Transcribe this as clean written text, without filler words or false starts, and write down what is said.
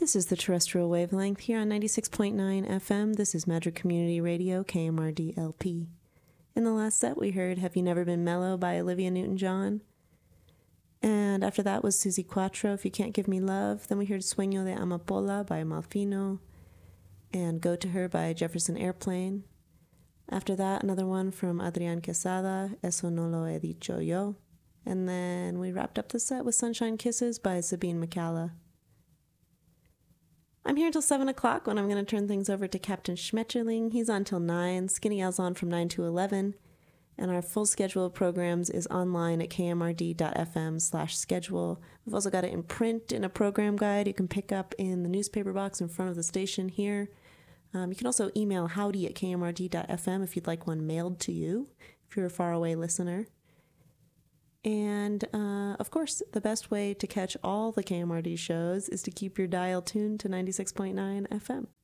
This is the terrestrial wavelength here on 96.9 FM. This is Madrid Community Radio, KMRD LP. In the last set, we heard Have You Never Been Mellow by Olivia Newton-John. And after that was Suzi Quatro, If You Can't Give Me Love. Then we heard Sueño de Amapola by Malfino and Go to Her by Jefferson Airplane. After that, another one from Adrián Quesada, Eso No Lo He Dicho Yo. And then we wrapped up the set with Sunshine Kisses by Sabine McCalla. I'm here until 7 o'clock when I'm going to turn things over to Captain Schmetterling. He's on till 9. Skinny Al's on from 9 to 11. And our full schedule of programs is online at kmrd.fm/schedule. We've also got it in print in a program guide you can pick up in the newspaper box in front of the station here. You can also email howdy@kmrd.fm if you'd like one mailed to you, if you're a faraway listener. And, of course, the best way to catch all the KMRD shows is to keep your dial tuned to 96.9 FM.